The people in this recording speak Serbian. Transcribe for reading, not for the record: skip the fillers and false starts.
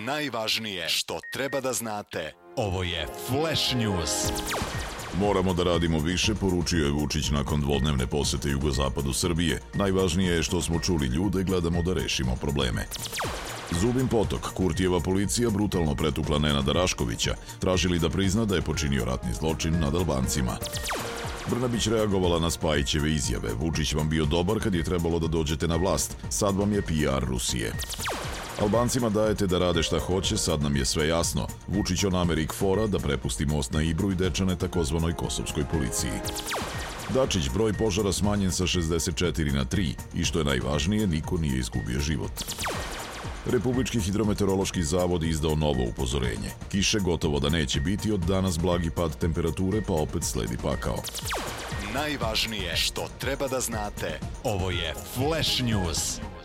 Najvažnije što treba da znate. Ovo je Flash News. Moramo da radimo više, poručio je Vučić nakon dvodnevne posete jugozapadu Srbije. Najvažnije je što smo čuli ljude, gledamo da rešimo probleme. Zubin potok, Kurtijeva policija brutalno pretukla Nenada Raškovića, tražili da prizna da je počinio ratni zločin nad Albancima. Brnabić reagovala na Spajićeve izjave. Vučić vam bio dobar kad je trebalo da dođete na vlast, sad vam je PR Rusije. Albancima dajete da rade šta hoće, sad nam je sve jasno. Vučić o nameri KFOR-a da prepusti most na Ibru i Dečane takozvanoj kosovskoj policiji. Dačić, broj požara smanjen sa 64 na 3 i što je najvažnije, niko nije izgubio život. Republički hidrometeorološki zavod izdao novo upozorenje. Kiše gotovo da neće biti, od danas blagi pad temperature, pa opet sledi pakao. Najvažnije što treba da znate. Ovo je Flash News.